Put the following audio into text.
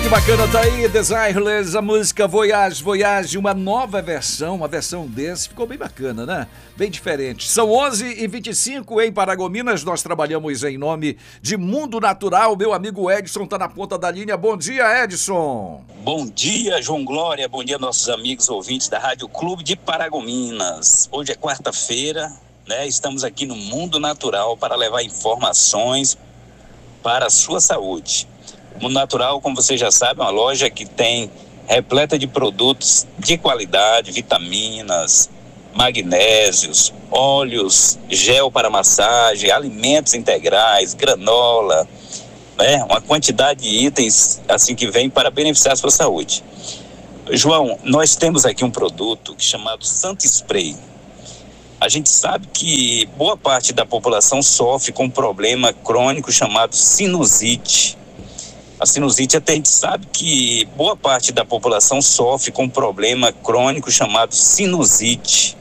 bacana, tá aí, Desireless, a música Voyage, Voyage, uma nova versão, uma versão dance, ficou bem bacana, né? Bem diferente. São 11h25 em Paragominas, nós trabalhamos em nome de Mundo Natural. Meu amigo Edson tá na ponta da linha. Bom dia, Edson. Bom dia, João Glória, bom dia nossos amigos ouvintes da Rádio Clube de Paragominas. Hoje é quarta-feira, né? Estamos aqui no Mundo Natural para levar informações para a sua saúde. O Mundo Natural, como você já sabe, é uma loja que tem repleta de produtos de qualidade, vitaminas, magnésios, óleos, gel para massagem, alimentos integrais, granola, né? Uma quantidade de itens assim que vem para beneficiar a sua saúde. João, nós temos aqui um produto chamado Santo Spray. A gente sabe que boa parte da população sofre com um problema crônico chamado sinusite. A sinusite, até a gente sabe que boa parte da população sofre com um problema crônico chamado sinusite.